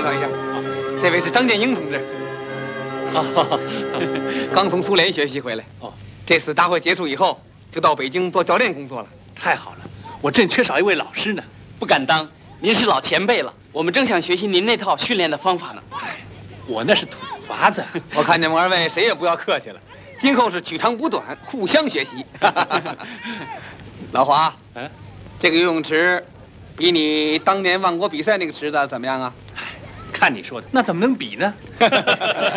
绍一下，这位是张建英同志，刚从苏联学习回来。哦，这次大会结束以后，就到北京做教练工作了。 太好了，我正缺少一位老师呢。 不敢当，您是老前辈了，我们正想学习您那套训练的方法呢。 哎，我那是土法子。 我看你们二位谁也不要客气了，今后是取长补短，互相学习。老华，这个游泳池比你当年万国比赛那个池子怎么样啊？ 看你说的，那怎么能比呢？